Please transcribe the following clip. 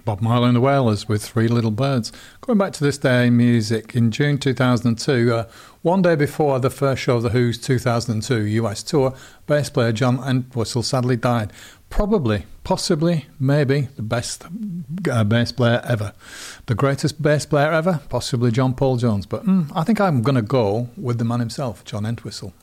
Bob Marley and the Wailers with Three Little Birds. Going back to This Day in Music, in June 2002, one day before the first show of The Who's 2002 US tour, bass player John Entwistle sadly died. Probably, possibly, maybe the best bass player ever. The greatest bass player ever? Possibly John Paul Jones. But I think I'm going to go with the man himself, John Entwistle.